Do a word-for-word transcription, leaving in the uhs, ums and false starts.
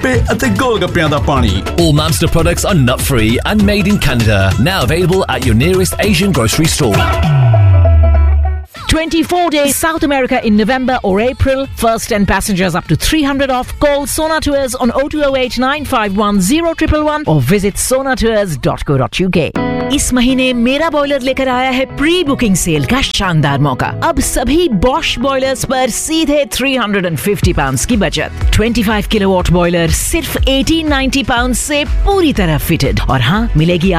ਗੱਪੇ ਅਤੇ ਗੋਲ-ਗੱਪਿਆਂ ਦਾ ਪਾਣੀ। All Mamster products are nut-free and made in Canada. Now available at your nearest Asian grocery store. twenty-four days South America in November or April. First ten passengers up to three hundred off. Call Sona Tours on oh two oh eight nine five one oh one one one or visit sonatours dot co dot uk. इस महीने मेरा boiler लेकर आया है pre booking cell का शानदार मौका। अब सभी बॉश बॉयलर्स पर सीधे three hundred fifty pounds की बचत। twenty-five किलोवाट बॉयलर सिर्फ eighteen ninety pounds से पूरी तरह फिटेड। और हाँ, मिलेगी